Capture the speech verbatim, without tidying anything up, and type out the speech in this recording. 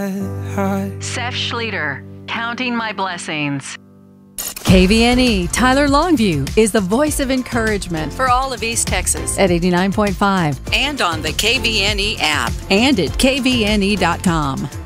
heart. Seth Schlueter, Counting My Blessings. K V N E Tyler Longview is the voice of encouragement for all of East Texas at eighty-nine point five and on the K V N E app and at K V N E dot com.